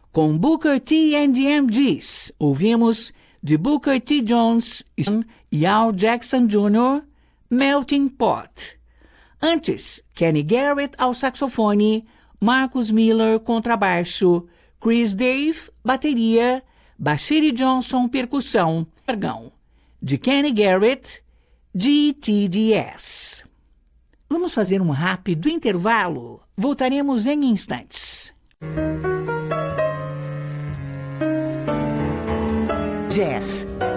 Com Booker T and the MGs, ouvimos de Booker T. Jones e Al Jackson Jr., Melting Pot. Antes, Kenny Garrett ao saxofone, Marcus Miller contrabaixo, Chris Dave bateria, Bashiri Johnson percussão, de Kenny Garrett, GTDS. Vamos fazer um rápido intervalo. Voltaremos em instantes. Jazz